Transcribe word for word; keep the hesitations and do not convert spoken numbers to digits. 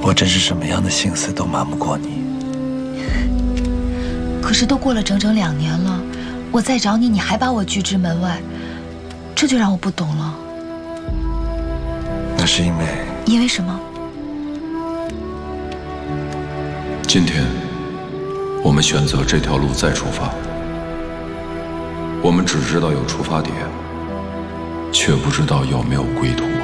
我真是什么样的心思都瞒不过你。 可是都过了整整两年了，我再找你，你还把我拒之门外，这就让我不懂了。 那是因为…… 因为什么？ 今天，我们选择这条路再出发。我们只知道有出发点，却不知道有没有归途。